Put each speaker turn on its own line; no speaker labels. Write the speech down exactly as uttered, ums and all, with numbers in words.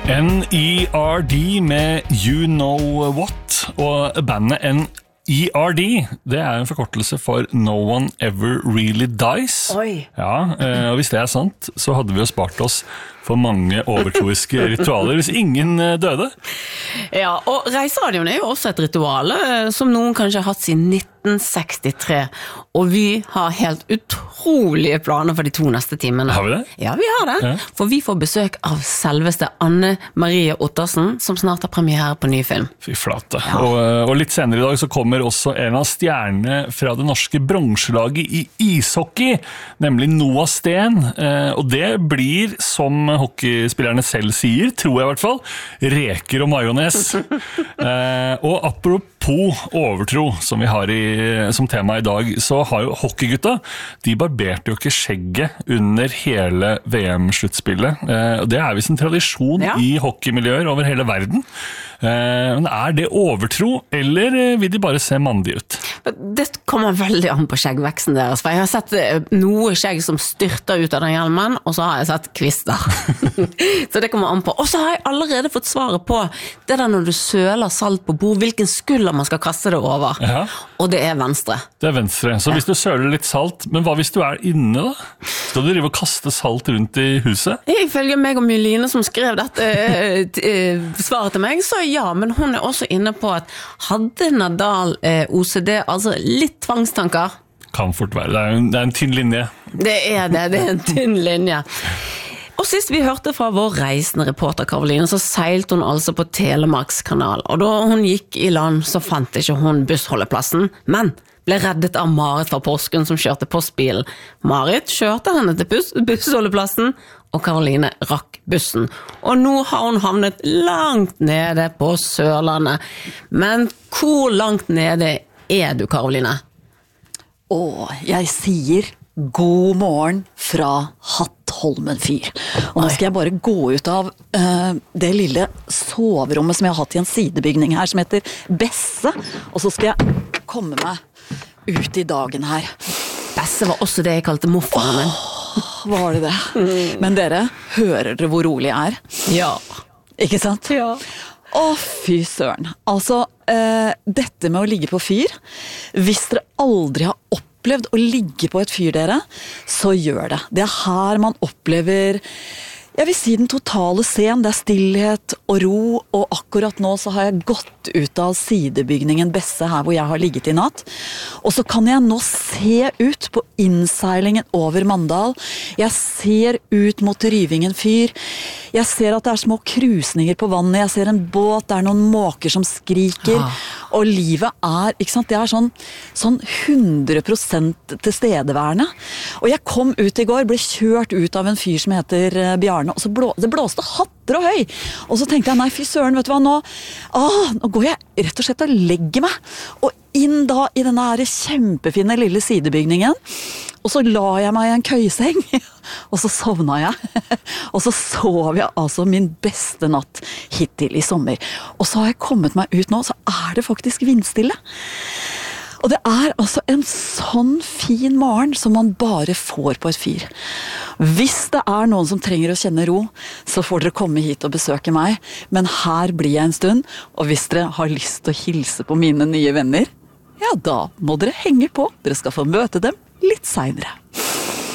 N E R D med You Know What, og bandet N E R D, det er en forkortelse for No One Ever Really Dies.
Oi.
Ja, og hvis det er sant, så hadde vi jo spart oss for mange overtroiske ritualer hvis ingen døde.
Ja, og reiseradioen er jo også et ritual som noen kanskje har hatt siden nitten sekstitre, og vi har helt utrolige planer for de to neste timene.
Har vi det?
Ja, vi har det,
Ja.
for vi får besøk av selveste Anne Marie Ottersen, som snart har premiere på ny film.
Fy flate. Ja. Og, og litt senere i dag så kommer også en av stjernene fra det norske bronselaget i ishockey, nemlig Noah Sten, og det blir som hockeyspillerne selv sier, tror jeg i hvert fall, reker og majones. eh, og apropos overtro, som vi har i, som tema i dag, så har jo hockeygutta, de barberte jo ikke skjegget under hele V M-sluttspillet. Eh, og det er vist en tradisjon
Ja.
i hockeymiljøer over hele verden. Eh, men er det overtro, eller vil de bare se mandige ut?
Det kommer veldig an på skjeggveksten deres, for jeg har sett noe skjegg som styrter ut av den hjelmen, og så har jeg sett kvister. Så det kommer an på. Og så har jeg allerede fått svaret på det der når du søler salt på bord, hvilken skulder man skal kaste det over.
Ja.
Og det er venstre.
Det er venstre. Så hvis du søler litt salt, men hva hvis du er inne da? Skal du drive og kaste salt rundt i huset?
Ifølge meg og Myline som skrev dette eh, t- eh, svaret til meg, så ja, men hun er også inne på at hadde Nadal eh, O C D, altså litt tvangstanker?
Kan fort være. Det er en, det er en tynn linje.
Det er det, det er en tynn linje. Og sist vi hørte fra vår reisende reporter Karoline, så seilte hun altså på Telemarkskanal. Og da hun gikk i land, så fant ikke hun bussholdeplassen, men ble reddet av Marit fra Porsgrunn som kjørte postbilen. Marit kjørte henne til buss, bussholdeplassen, og Karoline rakk bussen. Og nå har hun havnet langt nede på Sørlandet. Men hvor langt nede er du, Karoline?
Åh, jeg sier god morgen fra Hattholmen fyr. Og nå skal jeg bare gå ut av uh, det lille soverommet som jeg har hatt i en sidebygning her, som heter Besse. Og så skal jeg komme meg ut i dagen her.
Besse var også det jeg kalte morfaren min.
Var det det? Men dere, hører dere hvor rolig jeg er?
Ja.
Ikke sant?
Ja.
Å, fy søren. Altså, eh, dette med å ligge på fyr, hvis dere aldri har opplevd å ligge på et fyr, dere, så gjør det. Det er her man opplever, jeg vil si den totale scenen, det er stillhet og ro, og akkurat nå så har jeg gått ut av sidebygningen Besse her hvor jeg har ligget i natt, og så kan jeg nå se ut på innseilingen over Mandal, jeg ser ut mot Ryvingen fyr, jeg ser at det er små krusninger på vannet, jeg ser en båt, det er noen måker som skriker, ah. og livet er, ikke sant, det er sånn, sånn hundre prosent tilstedeværende. Og jeg kom ut i går, ble kjørt ut av en fyr som heter Bjarne, og så blå, det blåste hatter og høy. Og så tenkte jeg, nei fy søren, vet du hva, nå, ah, nå går jeg rett og slett og legger meg. Og inn da i denne her kjempefine lille sidebygningen, og så la jeg meg i en køyseng, og så sovna jeg. Og så sov jeg altså min beste natt hittil i sommer. Og så har jeg kommet meg ut nå, så er det faktisk vindstille. Og det er altså en sånn fin morgen som man bare får på et fyr. Hvis det er noen som trenger å kjenne ro, så får dere komme hit og besøke meg. Men her blir jeg en stund, og hvis dere har lyst til å hilse på mine nye venner, ja, da må dere henge på. Dere skal få møte dem litt senere.